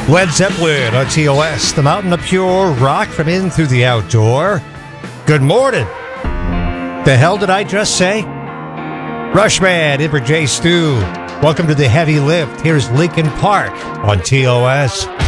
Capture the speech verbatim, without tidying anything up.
Led Zeppelin on T O S, the mountain of pure rock from in through the outdoor. Good morning. The hell did I just say? Rushman in for Jay Stu. Welcome to the heavy lift. Here's Linkin Park on T O S.